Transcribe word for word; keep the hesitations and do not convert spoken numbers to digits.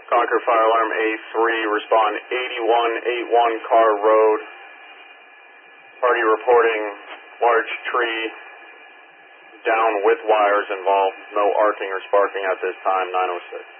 Concord Fire Alarm A three, respond eighty-one eighty-one Carr Road. Party reporting large tree down with wires involved. No arcing or sparking at this time, nine oh six.